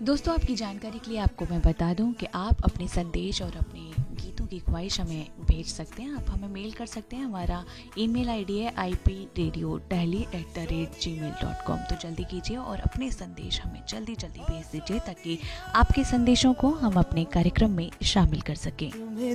दोस्तों, आपकी जानकारी के लिए आपको मैं बता दूं कि आप अपने संदेश और अपने गीतों की ख्वाहिश हमें भेज सकते हैं। आप हमें मेल कर सकते हैं। हमारा ईमेल आईडी है ipradiodelhi@gmail.com। तो जल्दी कीजिए और अपने संदेश हमें जल्दी भेज दीजिए ताकि आपके संदेशों को हम अपने कार्यक्रम में शामिल कर सकें।